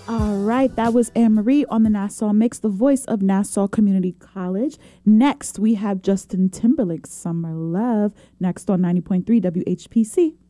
All right, that was Anne Marie on the Nassau Mix, the voice of Nassau Community College. Next, we have Justin Timberlake's Summer Love, next on 90.3 WHPC.